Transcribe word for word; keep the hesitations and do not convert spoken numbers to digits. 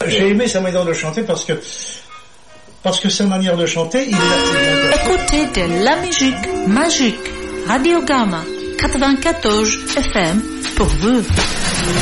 j'ai aimé sa manière de chanter parce que parce que sa manière de chanter, il a... Écoutez de la musique magique. Radio Gamma quatre-vingt-quatorze F M pour vous.